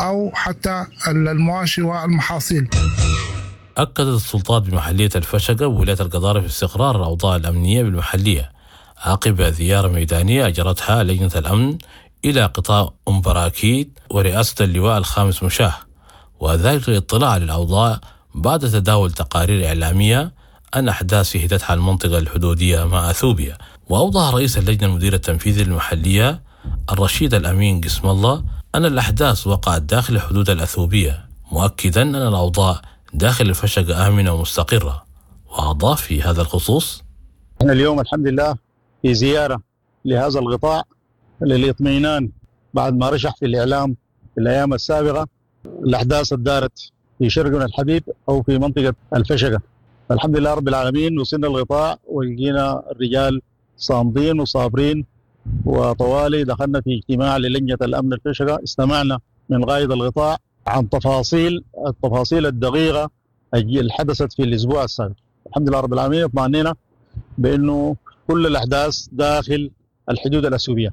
أو حتى المواشي والمحاصيل. أكدت السلطات بمحلية الفشقة وولاية القضارف استقرار الأوضاع الأمنية بالمحلية عقب زيارة ميدانية أجرتها لجنة الأمن إلى قطاع براكيت ورئاسة اللواء الخامس مشاه، وذلك للاطلاع على الأوضاع بعد تداول تقارير إعلامية عن أحداث شهدتها المنطقة الحدودية مع أثيوبيا. وأوضح رئيس اللجنة المدير التنفيذي للمحلية الرشيد الأمين قسم الله أن الأحداث وقعت داخل الحدود الأثيوبية، مؤكدا أن الأوضاع داخل الفشقة آمنة ومستقرة. وأضاف في هذا الخصوص: احنا اليوم الحمد لله في زيارة لهذا القطاع للإطمئنان بعد ما رشح في الإعلام في الأيام السابقة الأحداث الدارت في شرقنا الحبيب أو في منطقة الفشقة. الحمد لله رب العالمين وصلنا القطاع ولقينا الرجال صامدين وصابرين، وطوالي دخلنا في اجتماع للجنة الأمن الفشقة، استمعنا من قائد القطاع عن التفاصيل الدقيقة اللي حدثت في الأسبوع السابق. الحمد لله رب العالمين اطمئننا بأنه كل الأحداث داخل الحدود الأثيوبية.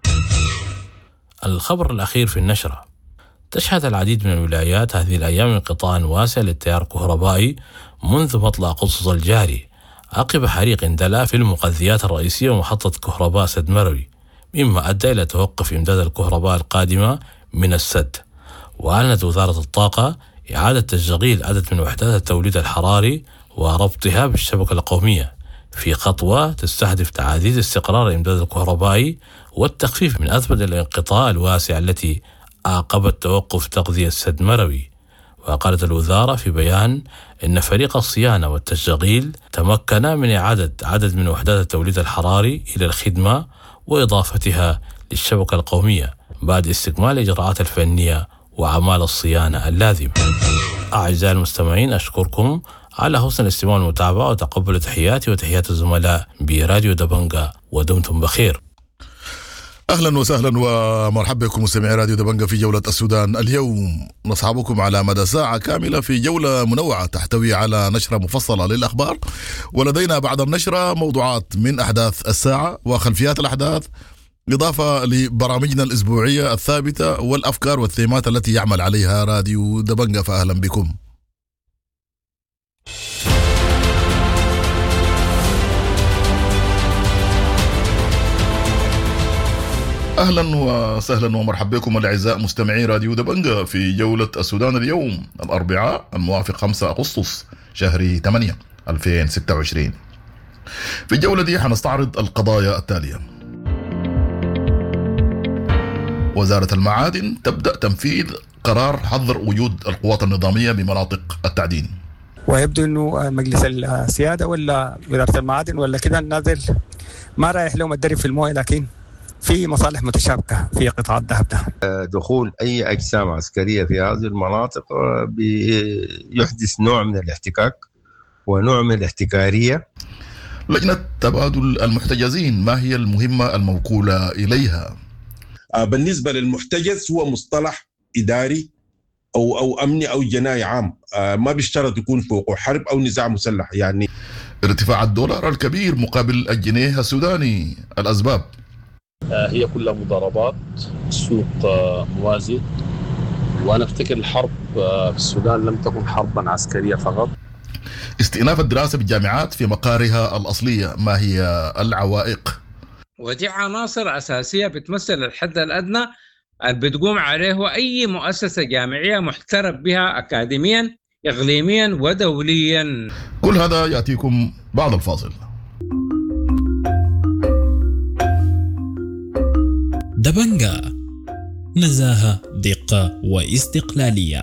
الخبر الأخير في النشرة: تشهد العديد من الولايات هذه الأيام انقطاع واسع للتيار الكهربائي منذ مطلع قصص الجاري عقب حريق اندلع في المغذيات الرئيسية ومحطة كهرباء سد مروي، مما أدى إلى توقف إمداد الكهرباء القادمة من السد. وأعلنت وزارة الطاقة إعادة تشغيل عدد من وحدات التوليد الحراري وربطها بالشبكة القومية في خطوة تستهدف تعزيز استقرار الإمداد الكهربائي والتخفيف من أزمة الانقطاع الواسع التي أعقبت توقف تغذية سد مروي. وقالت الوزارة في بيان إن فريق الصيانة والتشغيل تمكن من إعادة عدد من وحدات التوليد الحراري إلى الخدمة وإضافتها للشبكة القومية بعد استكمال الإجراءات الفنية وأعمال الصيانة اللازمة. أعزائي المستمعين، أشكركم على حسن الاستماع والمتابعة، وتقبلوا تحياتي وتحيات الزملاء براديو دبنجة، ودمتم بخير. أهلا وسهلا ومرحبا بكم مستمعي راديو دبنجة في جولة السودان. اليوم نصحبكم على مدى ساعة كاملة في جولة منوعة تحتوي على نشرة مفصلة للأخبار، ولدينا بعد النشرة موضوعات من أحداث الساعة وخلفيات الأحداث، إضافة لبرامجنا الأسبوعية الثابتة والأفكار والثيمات التي يعمل عليها راديو دبنجة. فأهلا بكم. أهلا وسهلا ومرحبا بكم الأعزاء مستمعي راديو دبنجة في جولة السودان اليوم الأربعاء الموافق 5 أغسطس شهر 8 2026. في الجولة دي حنستعرض القضايا التالية: وزارة المعادن تبدأ تنفيذ قرار حظر وجود القوات النظامية بمناطق التعدين. ويبدو أنه مجلس السيادة ولا وزارة المعادن ولا كده نازل ما رايح لهم الدرب في المويه، لكن في مصالح متشابكة في قطاع الذهب ده. دخول أي أجسام عسكرية في هذه المناطق يحدث نوع من الاحتكاك ونوع من الاحتكارية. لجنة تبادل المحتجزين، ما هي المهمة الموكولة إليها؟ بالنسبة للمحتجز هو مصطلح إداري أو أمني أو جنائي عام، ما بيشترط يكون فوقه حرب أو نزاع مسلح. يعني ارتفاع الدولار الكبير مقابل الجنيه السوداني، الأسباب؟ هي كلها مضاربات، سوق موازي، وأنا أفتكر الحرب في السودان لم تكن حربا عسكرية فقط. استئناف الدراسة بالجامعات في مقارها الأصلية، ما هي العوائق؟ ودي عناصر أساسية بتمثل الحد الأدنى اللي بتقوم عليه أي مؤسسة جامعية محترف بها أكاديميا إقليميا ودوليا. كل هذا يأتيكم بعد الفاصل. دبنجة، نزاهة، دقة واستقلالية.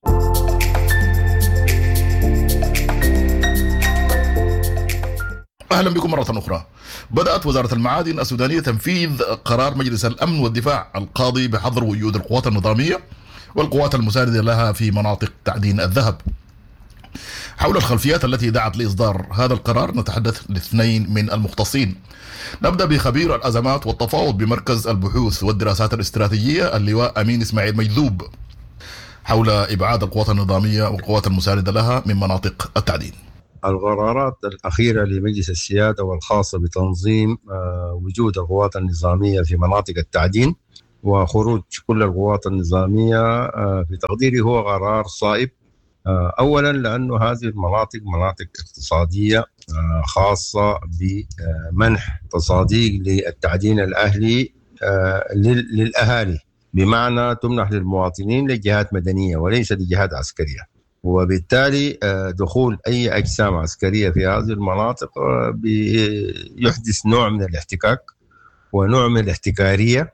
أهلا بكم مرة أخرى. بدأت وزارة المعادن السودانية تنفيذ قرار مجلس الأمن والدفاع القاضي بحظر وجود القوات النظامية والقوات المساندة لها في مناطق تعدين الذهب. حول الخلفيات التي دعت لإصدار هذا القرار نتحدث لاثنين من المختصين. نبدأ بخبير الأزمات والتفاوض بمركز البحوث والدراسات الاستراتيجية اللواء أمين إسماعيل مجذوب حول إبعاد القوات النظامية والقوات المساندة لها من مناطق التعدين. القرارات الأخيرة لمجلس السيادة والخاصة بتنظيم وجود القوات النظامية في مناطق التعدين وخروج كل القوات النظامية في تقديري هو قرار صائب. أولا لأنه هذه المناطق مناطق اقتصادية خاصة بمنح تصاديق للتعدين الأهلي للأهالي، بمعنى تمنح للمواطنين لجهات مدنية وليس لجهات عسكرية، وبالتالي دخول أي أجسام عسكرية في هذه المناطق يحدث نوع من الاحتكاك ونوع من الاحتكارية،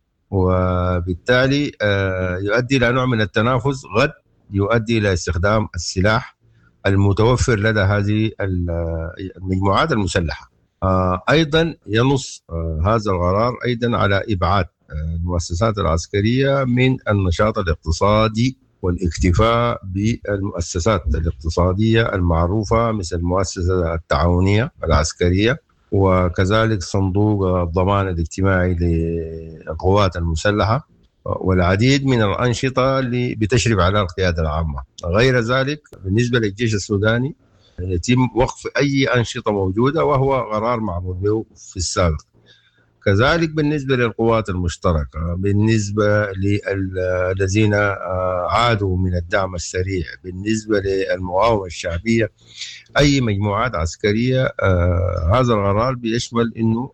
وبالتالي يؤدي إلى نوع من التنافس قد يؤدي إلى استخدام السلاح المتوفر لدى هذه المجموعات المسلحة. أيضا ينص هذا القرار أيضا على إبعاد المؤسسات العسكرية من النشاط الاقتصادي والاكتفاء بالمؤسسات الاقتصادية المعروفة مثل المؤسسة التعاونية العسكرية، وكذلك صندوق الضمان الاجتماعي للقوات المسلحة، والعديد من الأنشطة اللي بتشرف على القيادة العامة. غير ذلك بالنسبة للجيش السوداني يتم وقف أي أنشطة موجودة، وهو قرار معمول به في السابق. كذلك بالنسبة للقوات المشتركة، بالنسبة للذين عادوا من الدعم السريع، بالنسبة للمقاومة الشعبية، أي مجموعات عسكرية، هذا القرار بيشمل أنه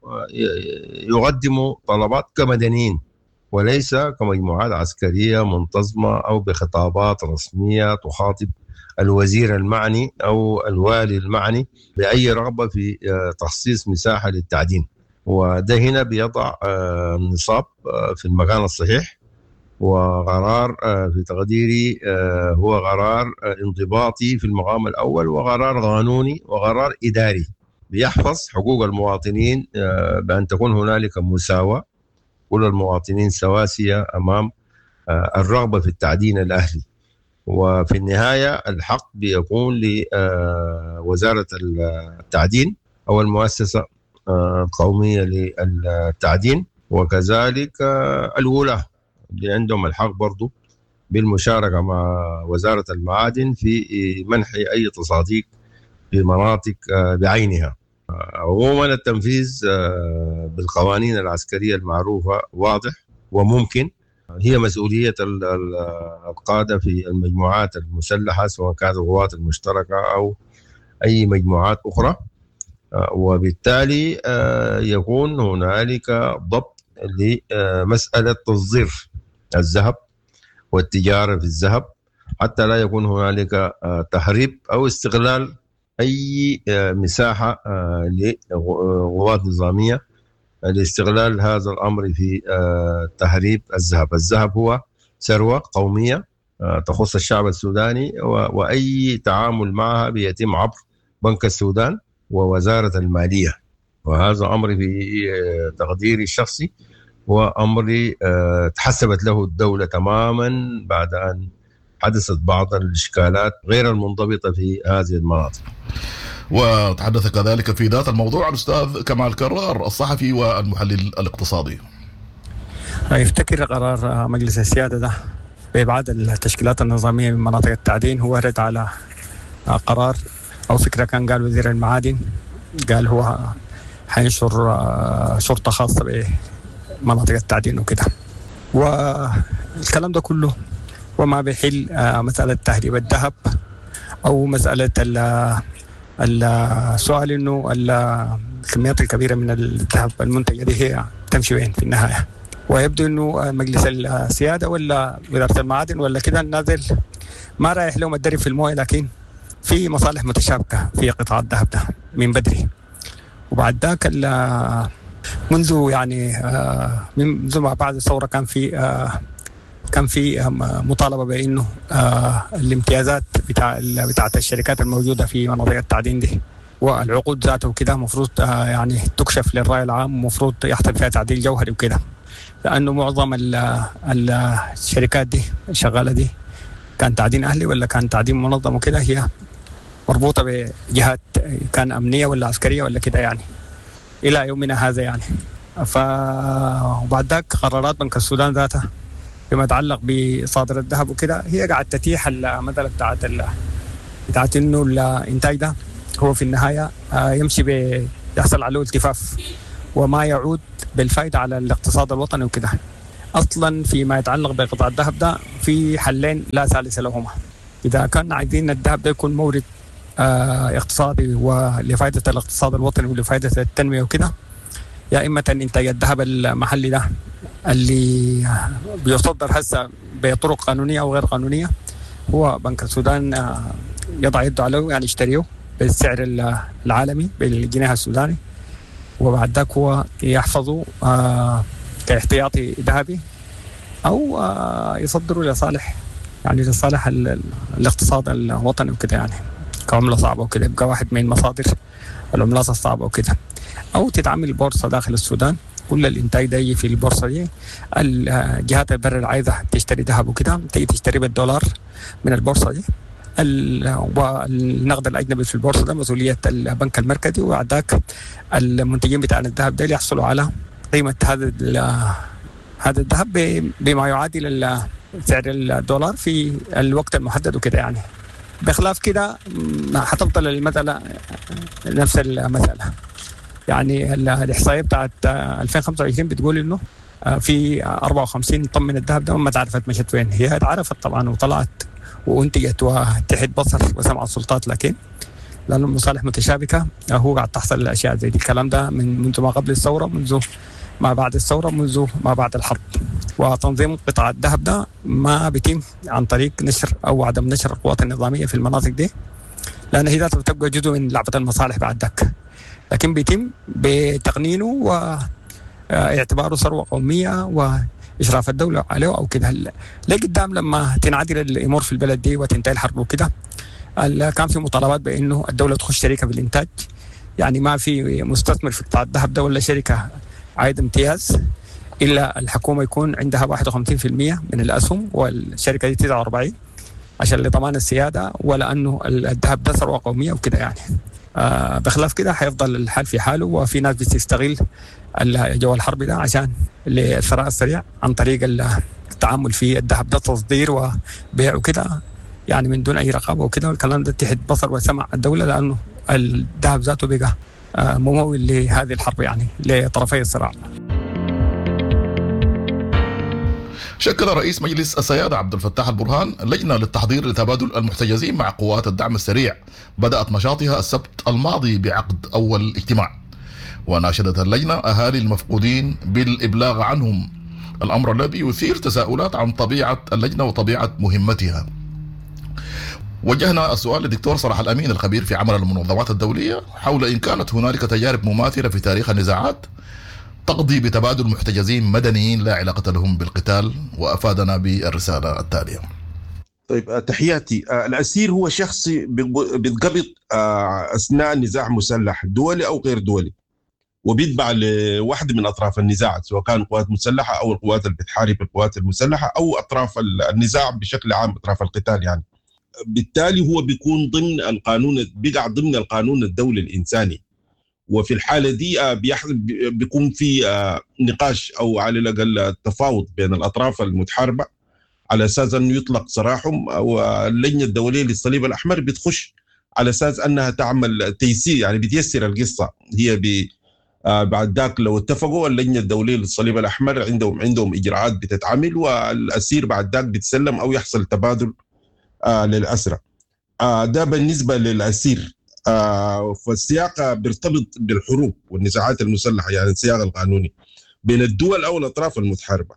يقدموا طلبات كمدنيين وليس كمجموعات عسكرية منتظمة أو بخطابات رسمية تخاطب الوزير المعني أو الوالي المعني بأي رغبة في تخصيص مساحة للتعدين. وده هنا بيضع النصاب في المكان الصحيح، وقرار في تقديري هو قرار انضباطي في المقام الأول، وقرار قانوني وقرار إداري بيحفظ حقوق المواطنين بأن تكون هنالك مساواة، كل المواطنين سواسية أمام الرغبة في التعدين الأهلي. وفي النهاية الحق بيكون لوزارة التعدين أو المؤسسة القومية للتعدين، وكذلك الولاة اللي عندهم الحق برضو بالمشاركة مع وزارة المعادن في منح أي تصاديق في مناطق بعينها. عموما التنفيذ بالقوانين العسكرية المعروفة واضح وممكن، هي مسؤولية القادة في المجموعات المسلحة سواء كانت القوات المشتركة أو أي مجموعات أخرى، وبالتالي يكون هنالك ضبط لمسألة تصدير الذهب والتجارة في الذهب، حتى لا يكون هنالك تهريب أو استغلال أي مساحة لقوات نظامية لاستغلال هذا الأمر في تهريب الذهب. الذهب هو ثروة قومية تخص الشعب السوداني، وأي تعامل معها بيتم عبر بنك السودان ووزارة المالية، وهذا أمر في تقديري الشخصي وأمر تحسبت له الدولة تماما بعد أن حدثت بعض الإشكالات غير المنضبطة في هذه المناطق. وتحدث كذلك في ذات الموضوع الأستاذ كمال كرار الصحفي والمحلل الاقتصادي. يفتكر قرار مجلس السيادة ده بإبعاد التشكيلات النظامية من مناطق التعدين هو رد على قرار أو فكرة كان قال وزير المعادن، قال هو حينشر شرطة خاصة بمناطق التعدين وكده، والكلام ده كله وما بيحل مسألة تهريب الذهب أو مسألة السؤال إنه الكميات الكبيرة من الذهب المنتجة دي هي تمشي وين في النهاية. ويبدو إنه مجلس السيادة ولا إدارة المعادن ولا كده نازل ما رايح لهم الدرب في المويه، لكن في مصالح متشابكة في قطاع الذهب ده من بدري. وبعد ذاك منذ ما بعد الثورة كان في مطالبة بأنه الامتيازات بتاعت الشركات الموجودة في مناطق التعدين دي والعقود ذاته وكده مفروض يعني تكشف للرأي العام، مفروض يحصل فيها تعديل جوهري وكده، لأنه معظم الشركات دي الشغالة دي كان تعدين أهلي ولا كان تعدين منظم وكده، هي مربوطة بجهات كان أمنية ولا عسكرية ولا كده يعني إلى يومنا هذا يعني. وبعد ذاك قرارات بنك السودان ذاتها فيما يتعلق بصادر الذهب وكده هي قاعد تتيح المسألة بتاعت إنه الإنتاج ده هو في النهاية يحصل عليه التفاف وما يعود بالفائدة على الاقتصاد الوطني وكده. أصلا فيما يتعلق بقطاع الذهب ده في حلين لا ثالث لهما. إذا كان عايزين الذهب ده يكون مورد اقتصادي ولفائدة الاقتصاد الوطني ولفائدة التنمية وكده، يا إما إنتاج الذهب المحلي ده اللي بيصدر هسه بطرق قانونية أو غير قانونية، هو بنك السودان يضع يده عليه يعني يشتريه بالسعر العالمي بالجنيه السوداني، وبعد ذاك هو يحفظه كاحتياطي ذهبي أو يصدره لصالح يعني لصالح الاقتصاد الوطني وكده، يعني كعملة صعبة وكده، يبقى واحد من مصادر العملات الصعبة وكده. أو تتعمل بورصة داخل السودان، كل الإنتاج ده يجي في البورصة دي، الجهات البر اللي عايزة تشتري ذهب وكده تيجي تشتري بالدولار من البورصة دي، والنقد الأجنبي في البورصة ده مسؤولية البنك المركزي، وبعد ذاك المنتجين بتاع الذهب ده يحصلوا على قيمة هذا الذهب بما يعادل سعر الدولار في الوقت المحدد وكده. يعني بخلاف كده حتفضل المسألة نفس المسألة. يعني الإحصائية بتاعت 2025 بتقول إنه في 54 طن من الذهب ده ما تعرفت مشت وين. هي اتعرفت طبعا وطلعت وانتجت وتحت بصر وسمع السلطات، لكن لأنه المصالح متشابكة هو قاعد تحصل الأشياء زي دي. الكلام ده منذ ما قبل الثورة، منذ ما بعد الثورة، منذ ما بعد الحرب. وتنظيم قطاع الذهب ده ما بيتم عن طريق نشر أو عدم نشر القوات النظامية في المناطق دي، لأن هي ذاتها بتبقى جزء من لعبة المصالح بعد ذاك، لكن بيتم بتقنينه واعتباره ثروة قومية وإشراف الدولة عليه أو كده. لقدام لما تنعدل الأمور في البلد دي وتنتهي الحرب وكده، كان في مطالبات بأنه الدولة تخش شركة بالإنتاج، يعني ما في مستثمر في قطاع الذهب ده ولا شركة عايد امتياز إلا الحكومة يكون عندها 51% من الأسهم والشركة دي 49 عشان لضمان السيادة، ولأنه الذهب ده ثروة قومية وكده. يعني بخلاف كده حيفضل الحال في حاله، وفي ناس بتستغل جو الحرب ده عشان الثراء السريع عن طريق التعامل في الذهب ده، تصدير وبيع وكده، يعني من دون أي رقابة وكده. والكلام ده تحت بصر وسمع الدولة، لأنه الذهب ذاته بقى ممول لهذه الحرب، يعني لطرفي الصراع. شكل رئيس مجلس السيادة عبد الفتاح البرهان لجنة للتحضير لتبادل المحتجزين مع قوات الدعم السريع، بدأت نشاطها السبت الماضي بعقد أول اجتماع، وناشدت اللجنة أهالي المفقودين بالإبلاغ عنهم، الأمر الذي يثير تساؤلات عن طبيعة اللجنة وطبيعة مهمتها. وجهنا السؤال للدكتور صلاح الأمين الخبير في عمل المنظمات الدولية حول إن كانت هنالك تجارب مماثلة في تاريخ النزاعات تقضي بتبادل محتجزين مدنيين لا علاقة لهم بالقتال، وأفادنا بالرسالة التالية. طيب، تحياتي. الأسير هو شخص بيتقبض أثناء نزاع مسلح دولي أو غير دولي، وبيتبع لواحد من أطراف النزاع، سواء كان قوات مسلحة أو القوات اللي بتحارب القوات المسلحة أو أطراف النزاع بشكل عام، أطراف القتال يعني. بالتالي هو بيكون ضمن القانون، بيقع ضمن القانون الدولي الإنساني، وفي الحالة دي بيكون في نقاش أو على الأقل تفاوض بين الأطراف المتحاربة على أساس أنه يطلق سراحهم، واللجنة الدولية للصليب الأحمر بتخش على أساس أنها تعمل تيسير، يعني بتيسر القصة. هي بعد ذاك لو اتفقوا اللجنة الدولية للصليب الأحمر عندهم إجراءات بتتعمل، والأسير بعد ذاك بتسلم أو يحصل تبادل للأسرى. ده بالنسبة للأسير. فالسياق بيرتبط بالحروب والنزاعات المسلحة، يعني السياق القانوني بين الدول أو الأطراف المتحاربة،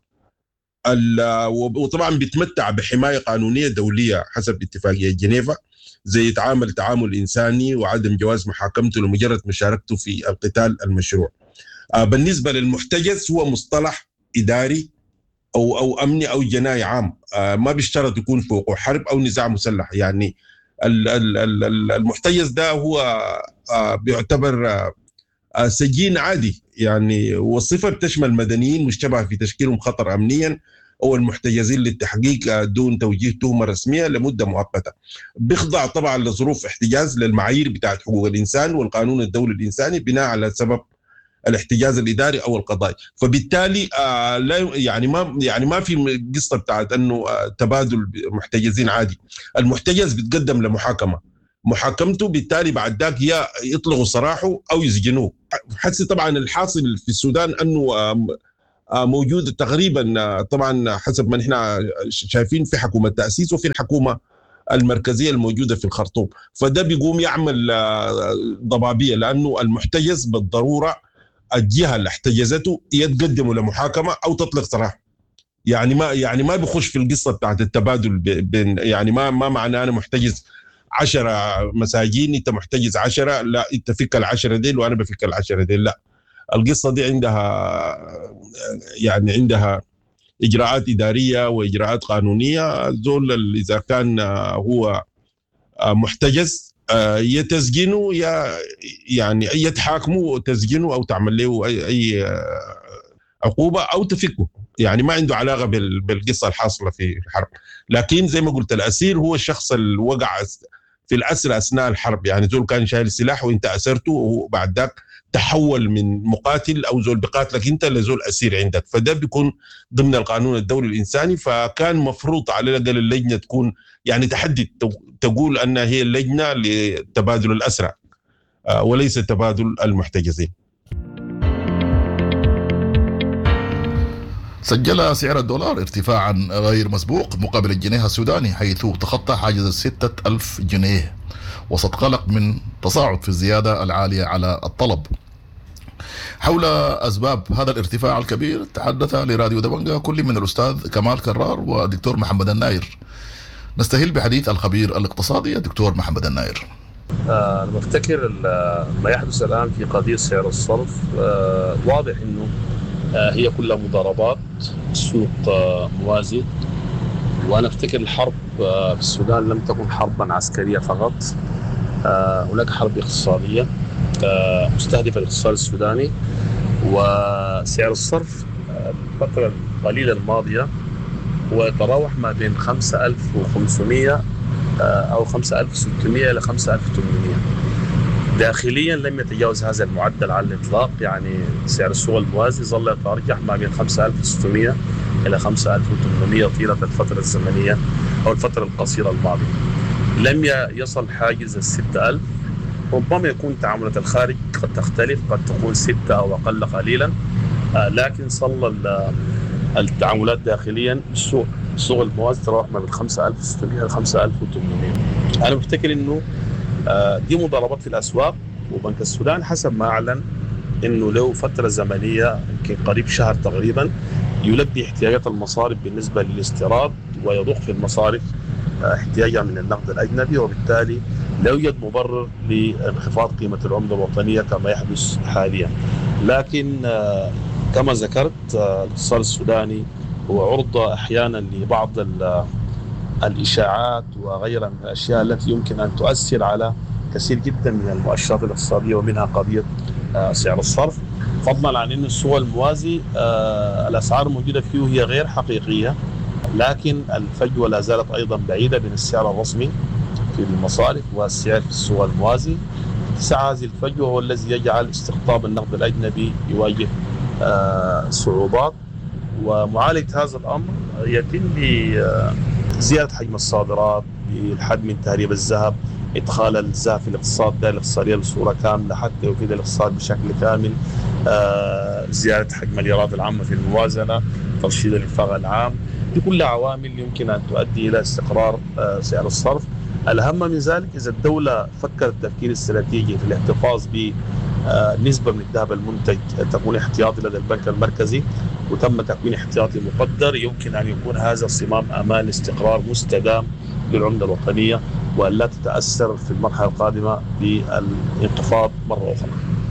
وطبعا بيتمتع بحماية قانونية دولية حسب اتفاقية جنيفا، زي تعامل إنساني وعدم جواز محاكمته لمجرد مشاركته في القتال المشروع. بالنسبة للمحتجز هو مصطلح إداري أو أمني أو جنائي عام، ما بيشترط يكون في وقوع حرب أو نزاع مسلح. يعني المحتجز ده هو بيعتبر سجين عادي يعني، والصفة بتشمل مدنيين مشتبه في تشكيلهم خطر أمنيا أو المحتجزين للتحقيق دون توجيه تهمة رسمية لمدة مؤقتة. بيخضع طبعا لظروف احتجاز للمعايير بتاعت حقوق الإنسان والقانون الدولي الإنساني بناء على سبب الاحتجاز الإداري أو القضائي. فبالتالي لا يعني ما في قصة بتاعت أنه تبادل محتجزين عادي. المحتجز بيتقدم محاكمته، بالتالي بعد ذاك يا يطلقوا سراحه أو يسجنوه. حسي طبعا الحاصل في السودان أنه موجودة تقريبا. طبعا حسب ما نحن شايفين في حكومة تأسيس وفي الحكومة المركزية الموجودة في الخرطوم، فده بيقوم يعمل ضبابية، لأنه المحتجز بالضرورة الجهة اللي احتجزته يتقدموا لمحاكمة أو تطلق سراح. يعني ما بيخش في القصة بتاعت التبادل بين، يعني ما معناه أنا محتجز 10 مساجين أنت محتجز 10، لا أنت فك ال10 ديل وأنا بفك ال10 ديل، لا. القصة دي عندها إجراءات إدارية وإجراءات قانونية. زول إذا كان هو محتجز يتسجنوا يعني يتحاكموا تسجنوا أو تعمل له أي عقوبة أو تفكه، يعني ما عنده علاقة بالقصة الحاصلة في الحرب. لكن زي ما قلت الأسير هو الشخص اللي وقع في الأسر أثناء الحرب، يعني زول كان شايل سلاح وإنت أسرته وبعد ذاك تحول من مقاتل أو زول بقاتلك أنت لزول أسير عندك، فده بيكون ضمن القانون الدولي الإنساني. فكان مفروض على الأقل اللجنة تكون يعني تحدد، تقول أنها هي اللجنة لتبادل الأسرى وليس تبادل المحتجزين. سجل سعر الدولار ارتفاعا غير مسبوق مقابل الجنيه السوداني، حيث تخطى حاجز 6000 جنيه وسط قلق من تصاعد في الزيادة العالية على الطلب. حول أسباب هذا الارتفاع الكبير تحدث لراديو دبنجة كل من الأستاذ كمال كرار والدكتور محمد الناير. نستهل بحديث الخبير الاقتصادي الدكتور محمد الناير. أنا بفتكر ما يحدث الآن في قضية سعر الصرف واضح أنه هي كلها مضاربات، سوق موازي. وأنا أفتكر الحرب في السودان لم تكن حربا عسكرية فقط، هناك حرب اقتصادية مستهدفة الاقتصاد السوداني. وسعر الصرف الفترة القليلة الماضية هو يتراوح ما بين 5500 أو 5600 إلى 5800. داخليا لم يتجاوز هذا المعدل على الإطلاق، يعني سعر السوق الموازي ظل يتراجع ما بين 5600 إلى 5800 طيلة الفترة الزمنية أو الفترة القصيرة الماضية. لم يصل حاجز 6000. ربما يكون تعاملات الخارج قد تختلف، قد تكون 6 أو أقل قليلا، لكن صل التعاملات داخليا السوق الموازي تراوح ما بين 5600 إلى 5800. أنا بفتكر إنه دي مضاربات في الأسواق، وبنك السودان حسب ما أعلن إنه له فترة زمنية يمكن قريب شهر تقريبا يلبي احتياجات المصارف بالنسبة للاستيراد ويضخ في المصارف احتياجها من النقد الأجنبي، وبالتالي لا يوجد مبرر لانخفاض قيمة العملة الوطنية كما يحدث حاليا. لكن كما ذكرت الاقتصاد السوداني هو عرضة أحيانا لبعض الإشاعات وغيرها من الأشياء التي يمكن أن تؤثر على كثير جدا من المؤشرات الاقتصادية، ومنها قضية سعر الصرف. فضلا عن أن السوق الموازي الأسعار الموجودة فيه هي غير حقيقية، لكن الفجوة لا زالت أيضا بعيدة بين السعر الرسمي في المصارف والسعر في السوق الموازي. اتساع هذه الفجوة هو الذي يجعل استقطاب النقد الأجنبي يواجه صعوبات. ومعالجة هذا الأمر يتم بزيادة حجم الصادرات، بالحد من تهريب الذهب، إدخال الذهب في الاقتصاد الاقتصادية بصورة كاملة حتى يفيد الاقتصاد بشكل كامل، زيادة حجم الإيراد العامة في الموازنة، ترشيد الإنفاق العام. دي كلها عوامل يمكن أن تؤدي إلى استقرار سعر الصرف. الأهم من ذلك إذا الدولة فكرت التفكير الاستراتيجي في الاحتفاظ بنسبة من الذهب المنتج تكون احتياطي لدى البنك المركزي وتم تكوين احتياطي مقدر، يمكن أن يكون هذا صمام أمان استقرار مستدام للعملة الوطنية، وأن لا تتأثر في المرحلة القادمة بالانخفاض مرة أخرى.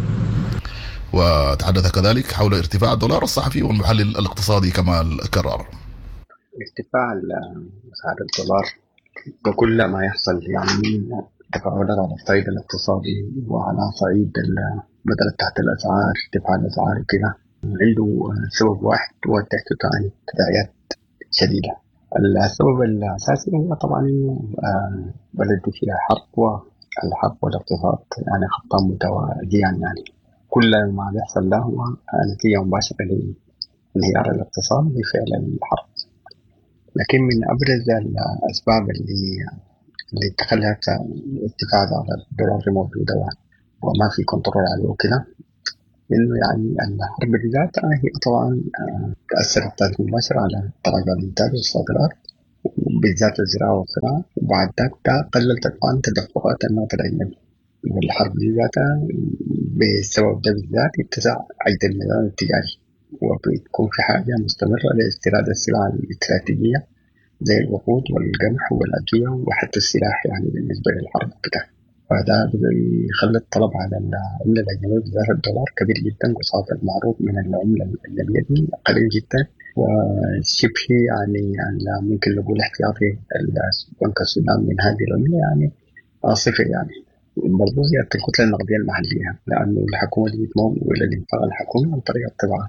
وتحدث كذلك حول ارتفاع الدولار الصحفي والمحلل الاقتصادي كمال كرار. ارتفاع سعر الدولار وكل ما يحصل يعني من تفاعلات على الصعيد الاقتصادي وعلى صعيد بدل تحت الأسعار، ارتفاع الأسعار كده عنده سبب واحد هو تداعيات شديدة. السبب الأساسي هو طبعا بلد فيها حرب، والحرب والاقتصاد يعني خطان متواجهان، يعني كل ما بيحصل له هو نتيجة مباشرة لانهيار الاقتصاد بفعل الحرب. لكن من أبرز الأسباب اللي تخلت ارتفاع على الدولار موجودة وما في كنترول عليه وكده إنه يعني الحرب بذاتها هي طبعا تأثرت مباشرة على تراجع الإنتاج والصادرات بالذات الزراعة والصناعة، وبعد ذلك قللت طبعا تدفقات النفط الأجنبي. والحرب ذاتها بسبب ده بالذات اتسع أيضا الميدان التجاري، وبتكون في حاجة مستمرة لاستيراد السلع الاستراتيجية زي الوقود والقمح والأدوية وحتى السلاح يعني بالنسبة للحرب كده. فده بيخلي الطلب على العملة الأجنبية بالذات الدولار كبير جدا، وصافي المعروض من العملة الأجنبية دي قليل جدا، وشبه يعني ممكن نقول احتياطي البنك السودان من هذه العملة يعني صفر يعني. برضو زيادة الكتلة النقدية المحلية، لأنه الحكومة دي بتمول إلى الإنفاق الحكومي عن طريق الطباعة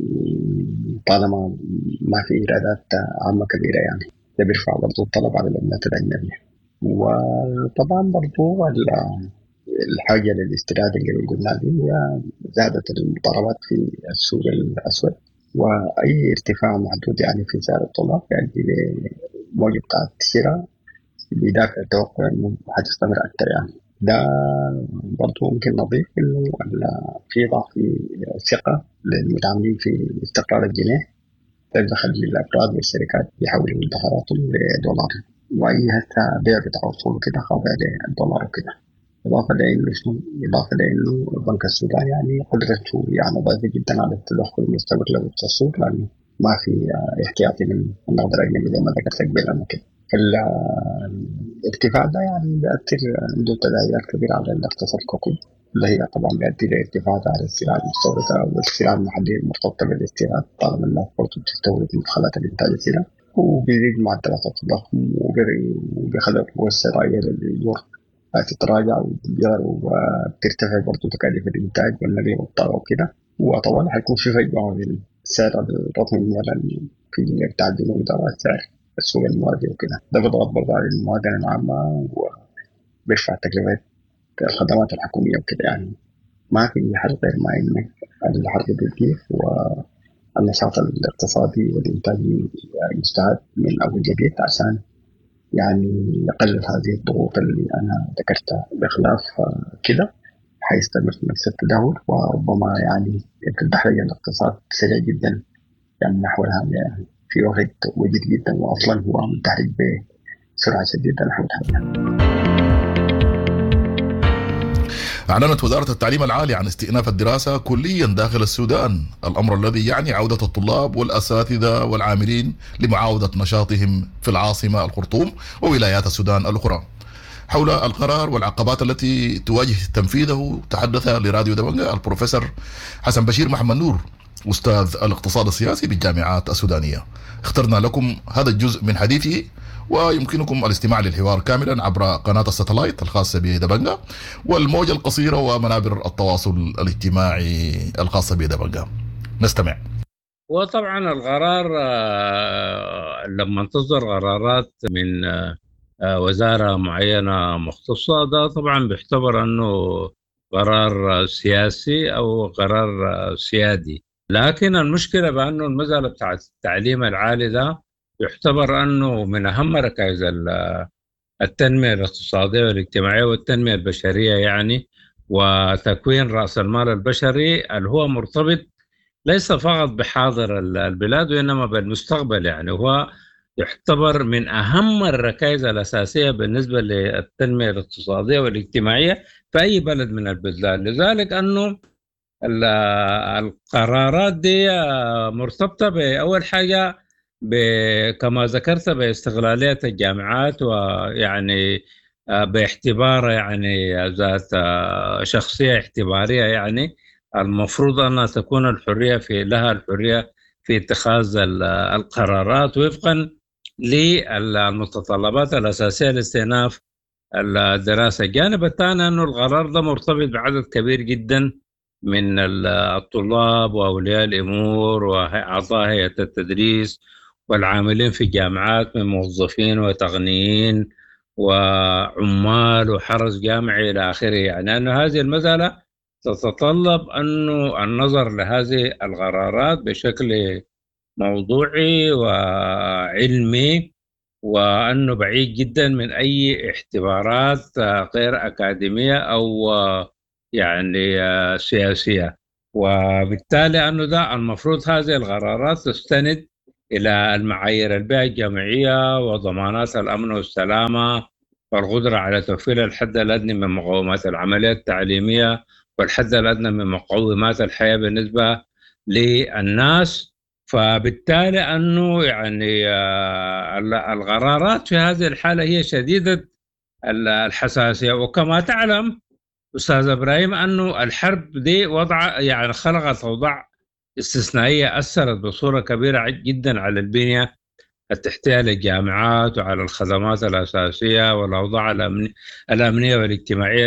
طالما ما في إيرادات عامة كبيرة يعني، ده بيرفع برضو الطلب على العملات الأجنبية. وطبعا برضو الحاجة للاستيراد اللي قلنا دي هي زادت المضاربات في السوق الأسود، وأي ارتفاع محدود يعني في سعر الدولار يؤدي لموجة بتاعت الشراء بدافع التوقع إنه حتستمر أكثر يعني. ده برضو ممكن نضيف إنه في ضعف ثقة للمتعاملين في استقرار الجنيه، تدخل الأفراد والشركات يحولوا مدخراتهم لدولار، وأي هسه بيع بتاع وصول كده خاضع للدولار وكده. إضافة لأنه البنك السوداني يعني قدرته يعني ضعيفة جدا على التدخل المستمر له في السوق، لأنه ما في احتياطي من النقد الأجنبي زي ما ذكرت قبل كده. الارتفاع ده يعني بيأثر عنده تداعيات كبيرة على الاقتصاد ككل، اللي هي طبعا بيؤدي لارتفاع على السلع المستوردة والسلع المحلية المرتبطة بالاستيراد، طالما الناس برضه بتستورد مدخلات الإنتاج السلع، وبيزيد معدلات التضخم وبيخلي القوى الشرائية للأجور تتراجع وبترتفع برضه تكاليف الإنتاج والنقل والطاقة وكده. وطبعا حيكون في فجوة بين سعر الرقمي في بتاع الجنوب ده وسعر السوق الموازي وكده. ده بيضغط برضه على الموازنة العامة وبيرفع تكلفة الخدمات الحكومية وكده يعني. ما في حل غير ما إنه الحرب بتجيب والنشاط الاقتصادي والإنتاجي يستعد من أول جديد عشان يعني يقلل هذه الضغوط اللي أنا ذكرتها. بخلاف كده حيستمر نفس التدهور، وربما يعني تتدحرج الاقتصاد سريع جدا يعني نحو يعني في وقت وجد جدا، وأصلا هو متحرك بسرعة شديدة نحو الحل. أعلنت وزارة التعليم العالي عن استئناف الدراسة كليا داخل السودان، الأمر الذي يعني عودة الطلاب والأساتذة والعاملين لمعاودة نشاطهم في العاصمة الخرطوم وولايات السودان الأخرى. حول القرار والعقبات التي تواجه تنفيذه تحدث لراديو دبنجة البروفيسور حسن بشير محمد نور، أستاذ الاقتصاد السياسي بالجامعات السودانية. اخترنا لكم هذا الجزء من حديثه، ويمكنكم الاستماع للحوار كاملا عبر قناة الساتلايت الخاصة بدبنجة والموجة القصيرة ومنابر التواصل الاجتماعي الخاصة بدبنجة. نستمع. وطبعا القرار لما تصدر قرارات من وزارة معينة مختصة، ده طبعا بيعتبر أنه قرار سياسي أو قرار سيادي. لكن المشكلة بأنه المسألة بتاع التعليم العالي ده يعتبر أنه من أهم ركائز التنمية الاقتصادية والاجتماعية والتنمية البشرية يعني، وتكوين رأس المال البشري اللي هو مرتبط ليس فقط بحاضر البلاد وإنما بالمستقبل يعني. هو يعتبر من أهم الركائز الأساسية بالنسبة للتنمية الاقتصادية والاجتماعية في أي بلد من البلدان. لذلك أنه القرارات دي مرتبطة بأول حاجة كما ذكرت باستغلالية الجامعات، ويعني باعتبار يعني ذات شخصية اعتبارية يعني المفروض أن تكون لها الحرية في اتخاذ القرارات وفقا للمتطلبات الأساسية لاستئناف الدراسة. الجانب الثاني أنه القرار ده مرتبط بعدد كبير جدا من الطلاب وأولياء الأمور وأعضاء هيئة التدريس والعاملين في الجامعات من موظفين وتقنيين وعمال وحرس جامعي إلى آخره يعني. أن هذه المسألة تتطلب أنه النظر لهذه القرارات بشكل موضوعي وعلمي، وأنه بعيد جدا من أي اعتبارات غير أكاديمية أو يعني سياسية. وبالتالي أنه ده المفروض هذه القرارات تستند إلى المعايير البيئة الجامعية وضمانات الأمن والسلامة والقدرة على توفير الحد الأدنى من مقومات العملية التعليمية والحد الأدنى من مقومات الحياة بالنسبة للناس. فبالتالي أنه يعني القرارات في هذه الحالة هي شديدة الحساسية. وكما تعلم أستاذ إبراهيم أنه الحرب دي وضع يعني خلقت أوضاع استثنائية أثرت بصورة كبيرة جدا على البنية التحتية للجامعات وعلى الخدمات الأساسية والأوضاع الأمنية والاجتماعية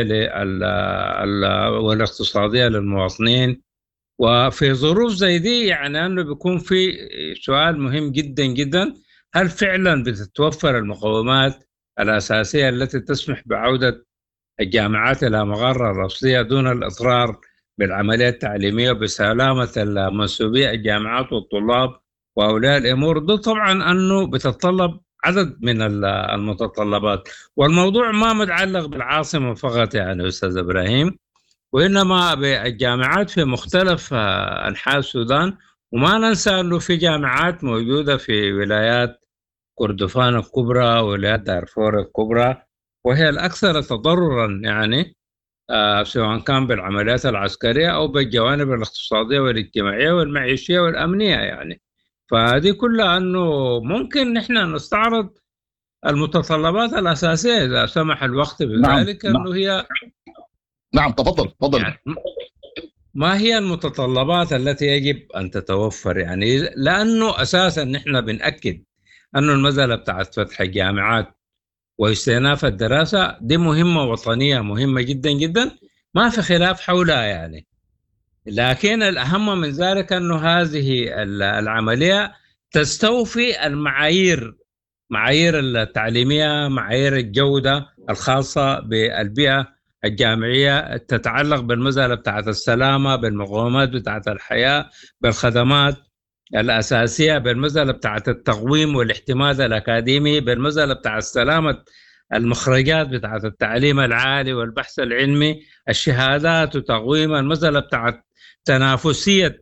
والاقتصادية للمواطنين. وفي ظروف زي دي يعني أنه بيكون في سؤال مهم جدا جدا، هل فعلا بتتوفر المقومات الأساسية التي تسمح بعودة الجامعات إلى مقرها الأصلية دون الإضرار بالعملية التعليمية وبسلامة المنسوبي الجامعات والطلاب وأولياء الأمور؟ ده طبعا أنه بتتطلب عدد من المتطلبات، والموضوع ما متعلق بالعاصمة فقط يعني أستاذ إبراهيم، وإنما بالجامعات في مختلف أنحاء السودان. وما ننسى أنه في جامعات موجودة في ولايات كردفان الكبرى وولايات دارفور الكبرى، وهي الأكثر تضررا يعني سواء كان بالعمليات العسكرية أو بالجوانب الاقتصادية والاجتماعية والمعيشية والأمنية يعني. فهذه كلها أنه ممكن نحن نستعرض المتطلبات الأساسية إذا سمح الوقت بذلك. أنه هي نعم تفضل يعني ما هي المتطلبات التي يجب أن تتوفر يعني، لأنه أساسا نحن بنأكد أنه المسألة بتاعت فتح الجامعات واستئناف الدراسة دي مهمة وطنية مهمة جدا جدا ما في خلاف حولها يعني. لكن الأهم من ذلك أنه هذه العملية تستوفي معايير التعليمية، معايير الجودة الخاصة بالبيئة الجامعية، تتعلق بالمسألة بتاعت السلامة، بالمقومات بتاعت الحياة، بالخدمات الأساسية، بالمسألة بتاعت التقويم والاحتمال الأكاديمي، بالمسألة بتاعت سلامة المخرجات بتاعت التعليم العالي والبحث العلمي، الشهادات وتقويم، المسألة بتاعت تنافسية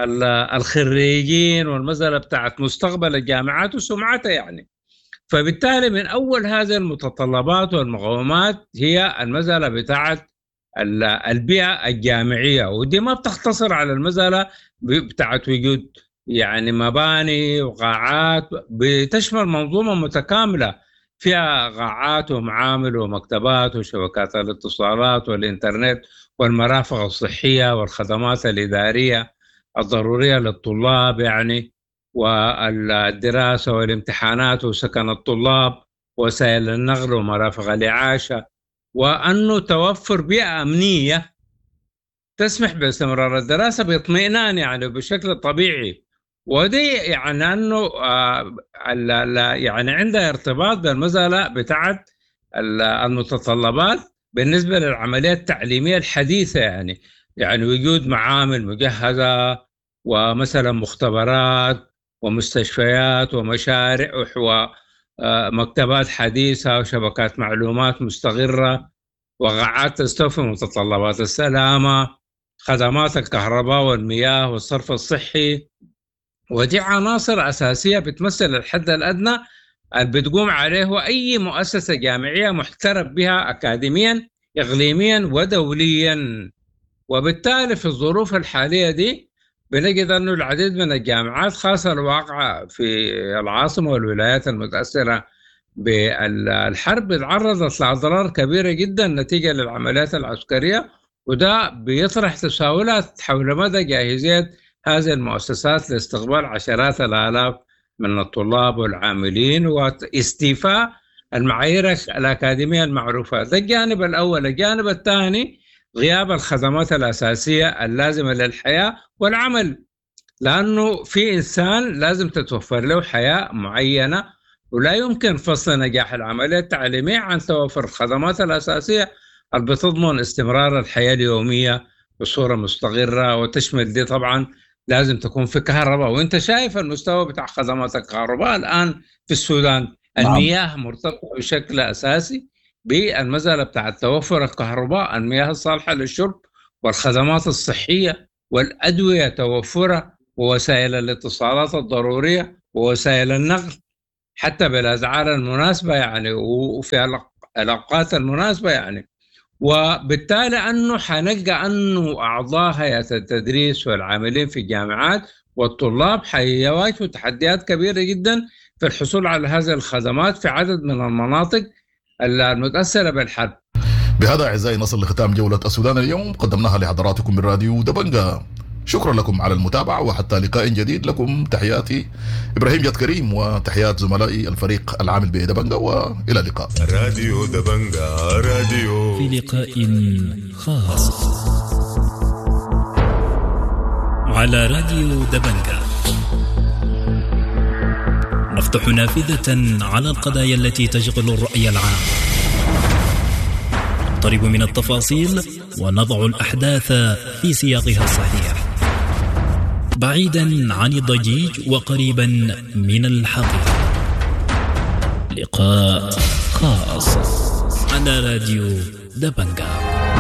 الخريجين، والمسألة بتاعت مستقبل الجامعات وسمعتها يعني. فبالتالي من أول هذه المتطلبات والمقومات هي المسألة بتاعت البيئة الجامعية، ودي ما بتختصر على المسألة بتاعت وجود يعني مباني وقاعات، بتشمل منظومة متكاملة فيها قاعات ومعامل ومكتبات وشبكات الاتصالات والإنترنت والمرافق الصحية والخدمات الإدارية الضرورية للطلاب يعني، والدراسة والامتحانات وسكن الطلاب وسائل النقل ومرافق الإعاشة، وأنه توفر بيئة أمنية تسمح باستمرار الدراسة باطمئنان يعني بشكل طبيعي. ودي يعني أنه يعني عندها ارتباط بالمسألة بتاعت المتطلبات بالنسبة للعملية التعليمية الحديثة يعني وجود معامل مجهزة ومثلا مختبرات ومستشفيات ومشارع ومكتبات حديثة وشبكات معلومات مستقرة وقاعات تستوفي متطلبات السلامة، خدمات الكهرباء والمياه والصرف الصحي. ودي عناصر أساسية بتمثل الحد الأدنى اللي بتقوم عليه أي مؤسسة جامعية محترف بها أكاديميا إقليميا ودوليا. وبالتالي في الظروف الحالية دي بنجد أنه العديد من الجامعات خاصة الواقعة في العاصمة والولايات المتأثرة بالحرب تعرضت لأضرار كبيرة جدا نتيجة للعمليات العسكرية، وده بيطرح تساؤلات حول مدى جاهزية هذه المؤسسات لاستقبال عشرات الآلاف من الطلاب والعاملين واستيفاء المعايير الأكاديمية المعروفة. ده الجانب الأول. الجانب الثاني غياب الخدمات الأساسية اللازمة للحياة والعمل، لأنه في إنسان لازم تتوفر له حياة معينة، ولا يمكن فصل نجاح العملية التعليمية عن توفر الخدمات الأساسية اللي بتضمن استمرار الحياة اليومية بصورة مستقرة، وتشمل دي طبعا لازم تكون في كهرباء. وانت شايف المستوى بتاع خدمات الكهرباء الآن في السودان. المياه مرتبطة بشكل أساسي بالمسألة بتاع توفر الكهرباء، المياه الصالحة للشرب والخدمات الصحية والأدوية توفرها ووسائل الاتصالات الضرورية ووسائل النقل حتى بالأسعار المناسبة يعني وفي الأوقات المناسبة يعني. وبالتالي أنه حنلقى أنه أعضاء هيئة التدريس والعاملين في الجامعات والطلاب حيواجهوا تحديات كبيرة جدا في الحصول على هذه الخدمات في عدد من المناطق المتأثرة بالحرب. بهذا أعزائي نصل لختام جولة السودان اليوم، قدمناها لحضراتكم من راديو دبنجة. شكرا لكم على المتابعة وحتى لقاء جديد. لكم تحياتي إبراهيم جاد كريم وتحيات زملائي الفريق العامل بدبنجة، وإلى اللقاء. راديو دبنجة، راديو في لقاء خاص على راديو دبنجة نفتح نافذة على القضايا التي تشغل الرأي العام، نقترب من التفاصيل ونضع الأحداث في سياقها الصحيح، بعيدا عن الضجيج وقريبا من الحقيقة. لقاء خاص على راديو دبنجة.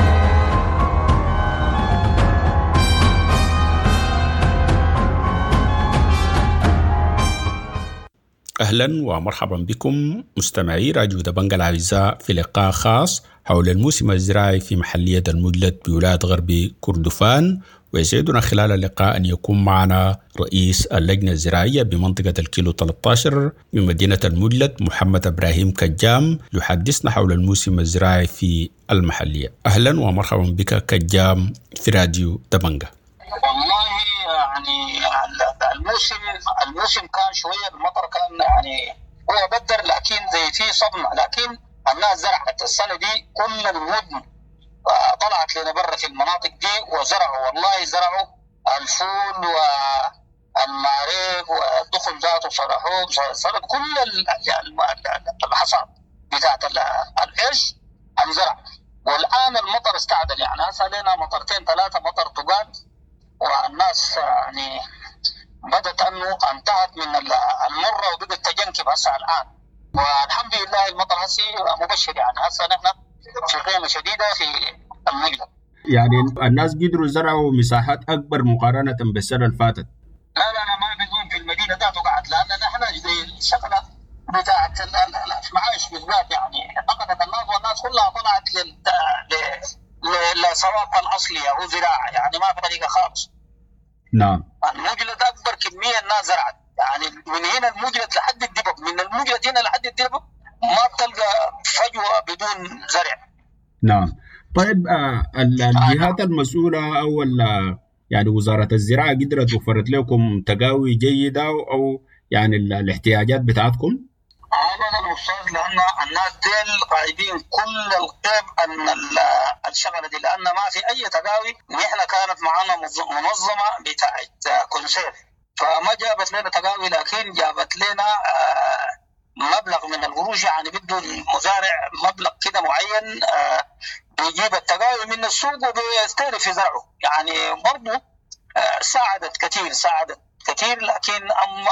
أهلا ومرحبا بكم مستمعي راديو دبنجة الأعزاء في لقاء خاص حول الموسم الزراعي في محلية المجلد بولاية غرب كردفان. ويسعدنا خلال اللقاء أن يكون معنا رئيس اللجنة الزراعية بمنطقة الكيلو 13 من مدينة المجلد محمد إبراهيم كجام يحدثنا حول الموسم الزراعي في المحلية. أهلا ومرحبا بك كجام في راديو دبنجة. والله يعني الموسم كان شوية المطر كان يعني هو بدر، لكن زي فيه صدمة، لكن الناس زرعت السنة دي كل المدن طلعت لنا برا في المناطق دي وزرعوا، والله زرعوا الفول والمعريق والدخن ذاته صرحوه كل الحصاد بتاعت العيش انزرع. والآن المطر استعدل، يعني هسه لنا مطرتين ثلاثة مطر طقال، والناس يعني بدت أنه انتهت من المرة وبدت تجنكب هسه الآن، والحمد لله المطر هسه مبشر. يعني هسه نحن في قيمة شديدة في المجلد. يعني الناس قدروا يزرعوا مساحات أكبر مقارنة بالسنة اللي فاتت. لا أنا ما بظن في المدينة ذاته قاعد، لأن نحن زي الشغلة بتاعت المعايش بالذات يعني فقدت الناس، والناس كلها طلعت للصواب الأصلي أو زراعة، يعني ما في طريقة خالص. نعم. المجلد أكبر كمية الناس زرعت، يعني من هنا المجلد لحد الدبب، من المجلد هنا لحد الدبب ما بتلقى فجوة بدون زرع. نعم. طيب الجهات المسؤولة أو يعني وزارة الزراعة قدرت وفرت لكم تقاوي جيدة أو يعني الاحتياجات بتاعتكم؟ أبدا أستاذ، لأن الناس ديل غايبين كل القيم أن الشغلة دي، لأن ما في أي تقاوي. نحن كانت معنا منظمة بتاعت كونسير، فما جابت لنا تقاوي، لكن جابت لنا مبلغ من القروش، يعني بده المزارع مبلغ كده معين بيجيب التقاوي من السوق وبيستهدف في زرعه. يعني برضه ساعدت كثير، لكن أما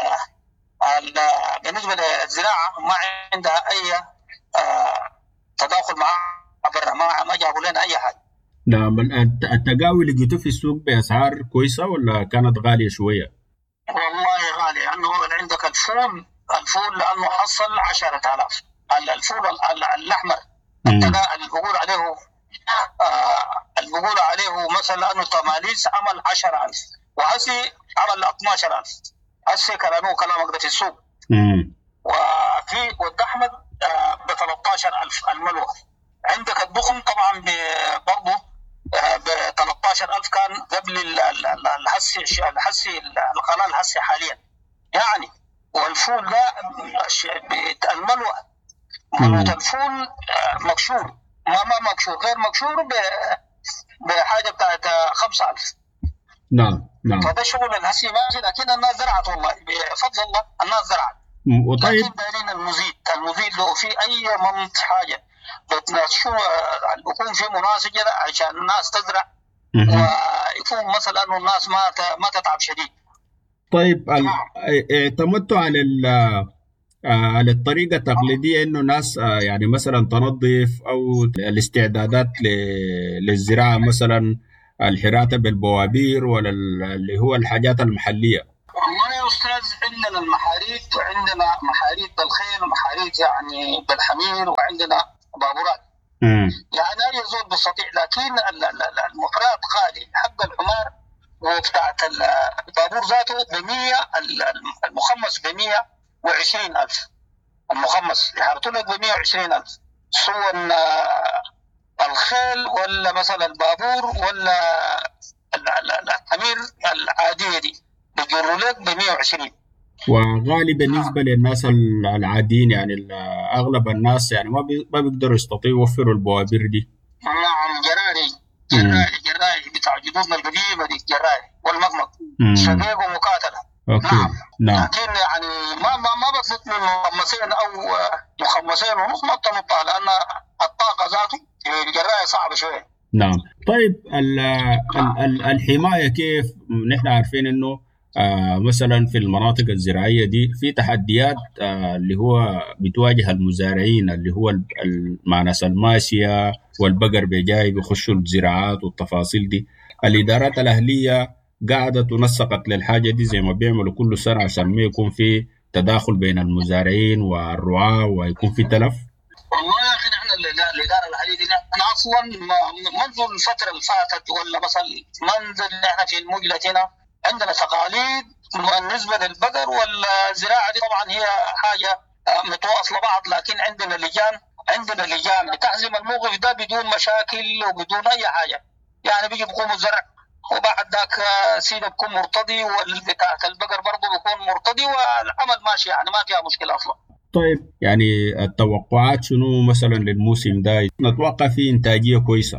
بالنسبة للزراعة ما عندها أي تداخل معها، ما جابوا لنا أي حاجة. نعم. التقاوي لقيتوه في السوق بأسعار كويسة ولا كانت غالية شوية؟ والله غالية، لأنه عندك الفول لأنه حصل 10,000. الفول الأحمر اللي بيقول عليه مثلا أنه تماليز عمل 10,000 وهسي عمل 12,000. هسي كلامك ده في السوق. وفي والدحمد ب 13,000 الملوى. عندك الدخن طبعا برضه ب 13,000 كان قبل الحسي القناة الحسي حاليا يعني. والفول ده الملوى الفول مكشور، ما مكشور، غير مكشور بحاجة بتاعت 5,000. نعم. فده شغل الهسي ماشي، لكن الناس زرعت والله بفضل الله الناس زرعت. وطيب لكن دارين المزيد لو في أي منط حاجة شو يكون في مناسبة عشان الناس تزرع ويكون مثلا إنه الناس ما تتعب شديد. طيب اعتمدتوا على الطريقة التقليدية إنه ناس يعني مثلا تنظف أو الاستعدادات للزراعة مثلا الحراثة بالبوابير ولا اللي هو الحاجات المحلية؟ والله يا أستاذ عندنا المحاريت، وعندنا محاريت بالخيل ومحاريت يعني بالحمير، وعندنا بابورات. يعني أي زول بيستطيع، لكن المحرات غالي. حق الحمار وبتاعت البابور ذاته ب100، المخمس ب120,000. المخمس يحرطوا لك ب120,000، سواء الخيل ولا مثلا البابور ولا الحمير العادية دي بيجروا لك ب120. وغالي بالنسبة للناس العاديين، يعني أغلب الناس يعني ما بيقدروا يستطيعوا يوفروا البوابير دي. نعم، جراري بتاع جدودنا القديمة دي، جراري والمقمق شقيق ومقاتلة. نعم. لكن يعني ما بطلت من مخمسين أو مخمسين ونص ما بتنطها، لأن الطاقة ذاته الجراري صعبة شوية. نعم. طيب الحماية كيف؟ نحن عارفين إنه مثلا في المناطق الزراعية دي في تحديات اللي هو بتواجه المزارعين، اللي هو مع ناس الماشية والبقر بجاي بيخشوا الزراعات والتفاصيل دي. الإدارات الأهلية قاعدة تنسقت للحاجة دي زي ما بيعملوا كل سنة عشان ما يكون في تداخل بين المزارعين والرعاة ويكون في تلف. والله يا أخي نحن الإدارة الأهلية دي أنا أصلا منذ الفترة اللي فاتت، ولا مثلا منذ اللي احنا في المجلة عندنا تقاليد بالنسبة للبقر والزراعة دي. طبعا هي حاجة متواصلة بعض، لكن عندنا لجان بتحزم الموقف ده بدون مشاكل وبدون أي حاجة. يعني بيجي بيقوموا الزرع، وبعد ذاك سيدة بيكون مرتضي، والبتاع البقر برضه بيكون مرتضي، والعمل ماشي، يعني ما فيها مشكلة أصلا. طيب يعني التوقعات شنو مثلا للموسم ده؟ نتوقع فيه إنتاجية كويسة.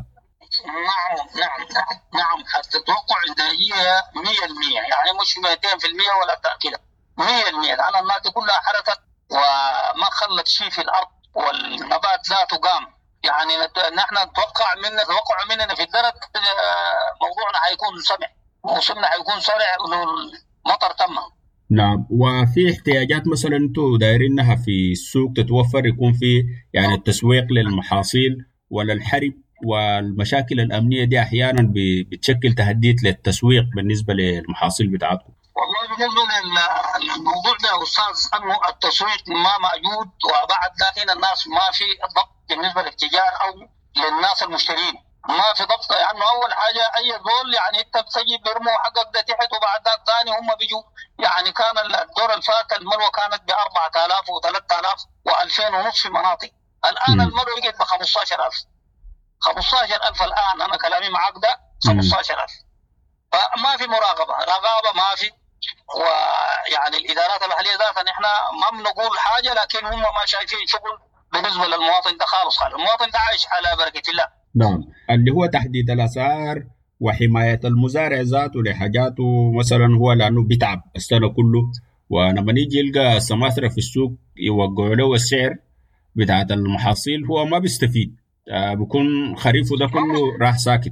نعم التوقع إنتاجية 100%، يعني مش 200% ولا كده، 100%. لأن الناس كلها حركت وما خلت شيء في الأرض، والنبات ذاته قام. يعني نحن نتوقع مننا في الدرج موضوعنا هيكون سمح، موسمنا هيكون سريع والمطر تم. نعم. وفي احتياجات مثلا انتم دايرينها في السوق تتوفر، يكون في يعني التسويق للمحاصيل ولا الحرب والمشاكل الأمنية دي أحيانا بتشكل تهديد للتسويق بالنسبة للمحاصيل بتاعتكم؟ والله بالنسبة للموضوع ده يا أستاذ، أنه التسويق ما موجود، وبعد ذلك الناس ما في ضبط بالنسبة للتجار أو للناس المشترين، ما في ضبط. يعني أول حاجة أي دول يعني أنت بتجي بيرموا حقك ده تحت، وبعد ذلك ثاني هم بيجوا. يعني كان الدور الفات المروة كانت ب4,000 و3,000 و2,000 ونص في مناطق. الآن المروة بقت ب15,000. 15,000 الآن، أنا كلامي معك ده 15,000. فما في رقابة ما في. ويعني الإدارات الأهلية ذاتها نحن ما بنقول حاجة، لكن هم ما شايفين شغل بالنسبة للمواطن ده خالص. المواطن ده عايش على بركة الله. نعم. اللي هو تحديد الأسعار وحماية المزارع ذاته لحاجاته، مثلا هو لأنه بيتعب السنة كله، ولما نيجي يلقى السماسرة في السوق يوقعوا له السعر بتاعت المحاصيل هو ما بيستفيد، بيكون خريفه ده كله راح ساكت.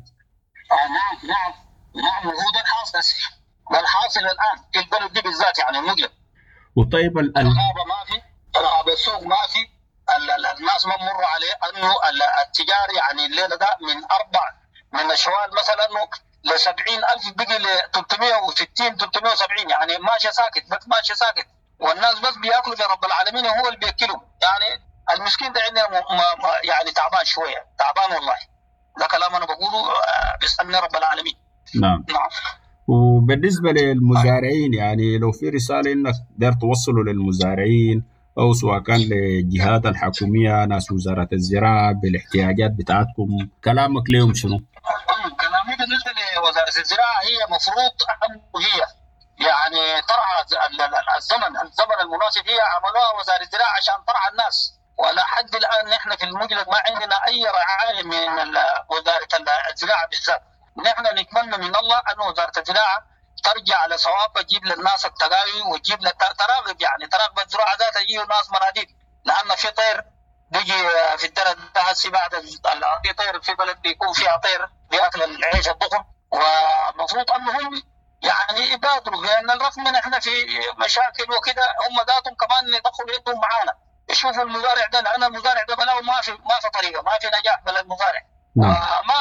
نعم هو ده الحاصل الآن في البلد دي بالذات، يعني المجلة. وطيب الرقابة ما في، رقابة السوق ما في، الناس ما مروا عليه أنه التجار يعني الليلة ده من الشوال مثلا أنه ل70,000 بقي ل360 370، يعني ماشي ساكت، بس ماشي ساكت، والناس بس بياكلوا برب العالمين وهو اللي بياكلهم. يعني المسكين ده عندنا يعني تعبان شوية، تعبان والله. ده كلام أنا بقوله بيسألني رب العالمين. نعم. وبالنسبة للمزارعين، يعني لو في رسالة إنك دار توصلوا للمزارعين أو سواء كان للجهات الحكومية، ناس وزارة الزراعة بالاحتياجات بتاعتكم، كلامك لهم شنو؟ كلامي بالنسبة لوزارة الزراعة هي مفروض هي يعني ترعى الزمن المناسب، هي عملوها وزارة الزراعة عشان ترعى الناس. ولا حد الآن نحن في المجلد ما عندنا أي رعاية من وزارة الزراعة بالذات. نحن نتمنى من الله أن وزارة الزراعة ترجع على صواب، تجيب للناس التقاوي وتجيب تراقب، يعني تراقب الزراعة ذاتها، يجيوا ناس مناديب. لأن في طير بيجي في الدرج ده بعد في طير في بلد بيكون فيها طير بياكل العيش الضخم، ومفروض أنهم يعني يبادروا، لأن الرغم من إحنا في مشاكل وكذا هم ذاتهم كمان يدخلوا يدهم معانا يشوفوا المزارع ده، لأن المزارع ده بلاو ما في طريقة، ما في نجاح بلا المزارع. ما قاعدين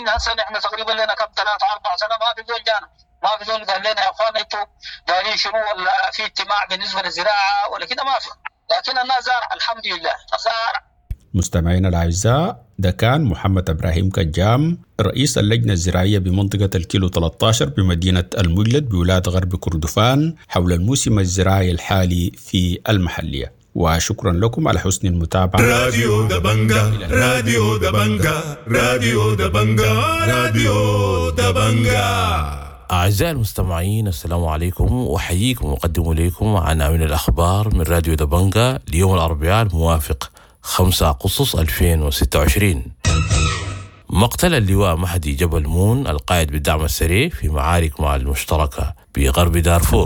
لكن هسه نحن تقريبا لنا كم 3-4 سنة ما في زول جانا، ما في زول قال لنا يا اخوان انتوا دايرين شنو ولا في اجتماع بالنسبة للزراعة ولا كده، ما في. لكن الناس زارع الحمد لله زارع. مستمعينا الأعزاء، ده كان محمد إبراهيم كجام رئيس اللجنة الزراعية بمنطقة الكيلو 13 بمدينة المجلد بولاية غرب كردفان حول الموسم الزراعي الحالي في المحلية. وشكرا لكم على حسن المتابعة. راديو دبنجا، راديو دبنجا، راديو دبنجا، راديو دبنجا. أعزائي المستمعين، السلام عليكم، وحييكم وأقدم إليكم عناوين الأخبار من راديو دبنجا ليوم الأربعاء الموافق 5 أغسطس 2026. مقتل اللواء مهدي جبل مون القائد بالدعم السريع في معارك مع المشتركة بغرب دارفور.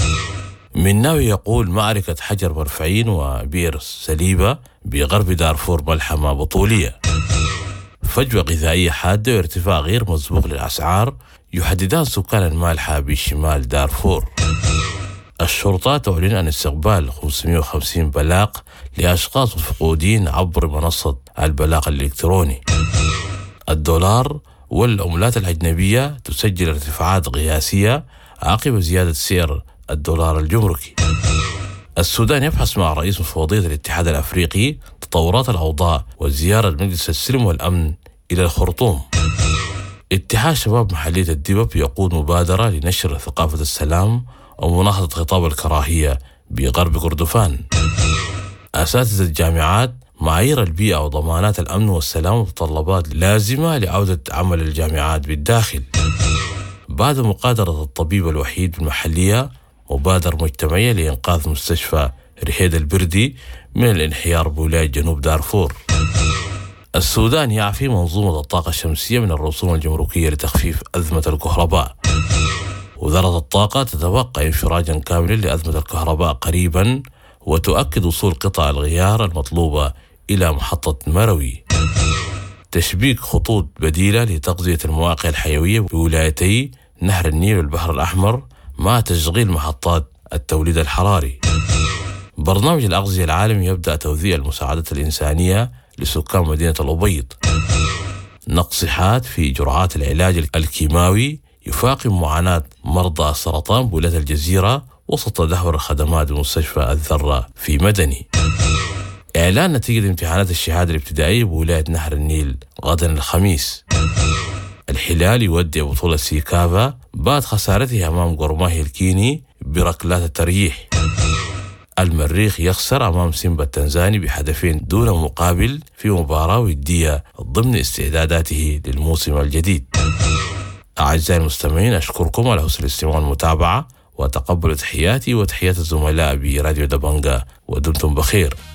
مناوي يقول معركة حجر مرفعين وبئر سليبة بغرب دارفور ملحمة بطولية. فجوة غذائية حادة وارتفاع غير مسبوق للأسعار يحددان سكان المالحة بشمال دارفور. الشرطة تعلن عن استقبال 550 بلاغ لأشخاص مفقودين عبر منصة البلاغ الإلكتروني. الدولار والعملات الأجنبية تسجل ارتفاعات قياسية عقب زيادة سعر الدولار الجمركي. السودان يبحث مع رئيس مفوضية الاتحاد الأفريقي تطورات الأوضاع وزيارة مجلس السلم والأمن إلى الخرطوم. اتحاد شباب محلية الدبب يقود مبادرة لنشر ثقافة السلام ومناهضة خطاب الكراهية بغرب كردفان. أساتذة الجامعات معايير البيئة وضمانات الأمن والسلام متطلبات لازمة لعودة عمل الجامعات بالداخل. بعد مقادرة الطبيب الوحيد بالمحلية مبادرة مجتمعية لإنقاذ مستشفى رهيد البردي من الانحيار بولاية جنوب دارفور. السودان يعفي منظومة الطاقة الشمسية من الرسوم الجمركية لتخفيف أزمة الكهرباء. وزارة الطاقة تتوقع انفراجا كاملا لأزمة الكهرباء قريبا، وتؤكد وصول قطع الغيار المطلوبة إلى محطة مروي. تشبيك خطوط بديلة لتغذية المواقع الحيوية بولايتي نهر النيل والبحر الأحمر مع تشغيل محطات التوليد الحراري. برنامج الأغذية العالمي يبدأ توزيع المساعدات الإنسانية لسكان مدينة الأبيض. نقص في جرعات العلاج الكيماوي يفاقم معاناة مرضى السرطان بولاية الجزيرة وسط تدهور الخدمات بمستشفى الذرة في مدني. إعلان نتيجة امتحانات الشهادة الابتدائية بولاية نهر النيل غدا الخميس. الهلال يودع بطولة سيكافا بعد خسارته أمام قرماهي الكيني بركلات الترجيح. المريخ يخسر أمام سيمبا التنزاني بهدفين دون مقابل في مباراة ودية ضمن استعداداته للموسم الجديد. أعزائي المستمعين، أشكركم على حسن الاستماع والمتابعة، وتقبلوا تحياتي وتحيات الزملاء براديو دبنجا، ودمتم بخير.